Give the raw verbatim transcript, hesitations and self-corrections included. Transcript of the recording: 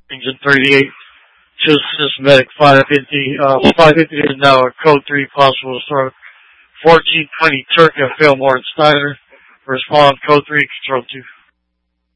Engine thirty-eight. Choose Systematic five fifty. Uh, five fifty is now a code three possible start. fourteen twenty Turk at Fillmore and Steiner. Respond code three, control two.